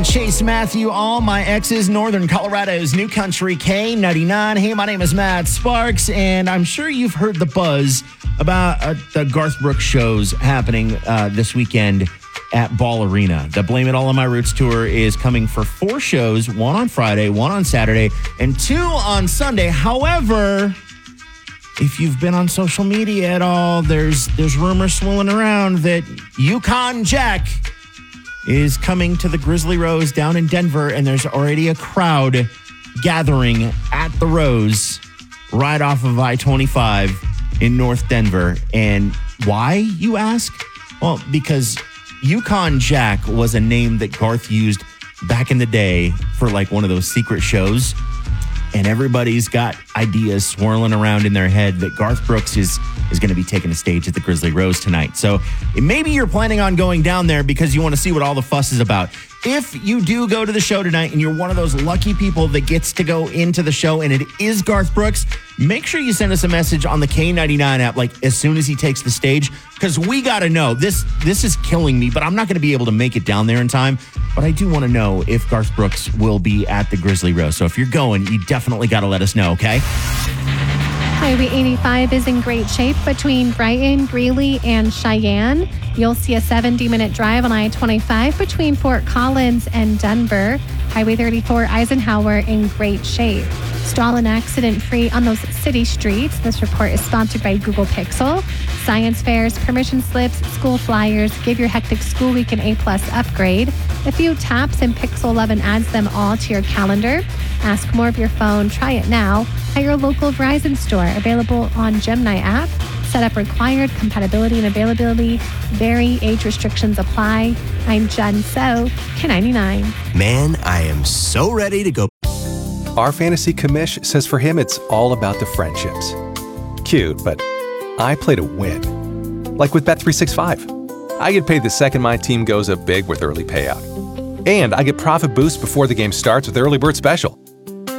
Chase Matthew, all my exes, Northern Colorado's New Country K99. Hey, my name is Matt Sparks, and I'm sure you've heard the buzz about the Garth Brooks shows happening this weekend at Ball Arena. The Blame It All on My Roots tour is coming for 4 shows, 1 on Friday, 1 on Saturday, and 2 on Sunday. However, if you've been on social media at all, there's rumors swirling around that Yukon Jack is coming to the Grizzly Rose down in Denver, and there's already a crowd gathering at the Rose right off of I-25 in North Denver. And why, you ask? Well, because Yukon Jack was a name that Garth used back in the day for like one of those secret shows. And everybody's got ideas swirling around in their head that Garth Brooks is going to be taking the stage at the Grizzly Rose tonight. So maybe you're planning on going down there because you want to see what all the fuss is about. If you do go to the show tonight and you're one of those lucky people that gets to go into the show and it is Garth Brooks, make sure you send us a message on the K99 app, like as soon as he takes the stage, because we got to know. This is killing me, but I'm not going to be able to make it down there in time. But I do want to know if Garth Brooks will be at the Grizzly Rose. So if you're going, you definitely got to let us know, okay? Highway 85 is in great shape between Brighton, Greeley, and Cheyenne. You'll see a 70-minute drive on I-25 between Fort Collins and Denver. Highway 34 Eisenhower in great shape. Stall and accident-free on those city streets. This report is sponsored by Google Pixel. Science fairs, permission slips, school flyers. Give your hectic school week an A+ upgrade. A few taps and Pixel 11 adds them all to your calendar. Ask more of your phone. Try it now at your local Verizon store. Available on Gemini app. Setup required. Compatibility and availability vary. Age restrictions apply. I'm Jen So, K99. Man, I am so ready to go. Our fantasy commish says for him it's all about the friendships. Cute, but I play to win. Like with Bet365. I get paid the second my team goes up big with early payout. And I get profit boosts before the game starts with Early Bird Special.